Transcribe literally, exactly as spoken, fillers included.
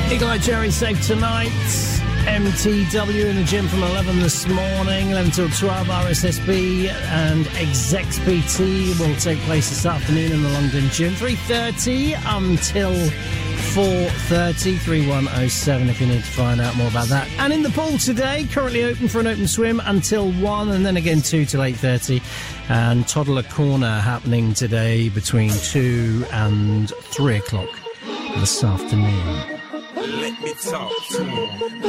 Eagle Eye Jerry Safe tonight. M T W in the gym from eleven this morning, eleven till twelve. R S S B and Execs P T will take place this afternoon in the London gym. three thirty until four thirty. three one oh seven if you need to find out more about that. And in the pool today, currently open for an open swim until one, and then again two till eight thirty. And Toddler Corner happening today between two and three o'clock this afternoon. Let me talk to him.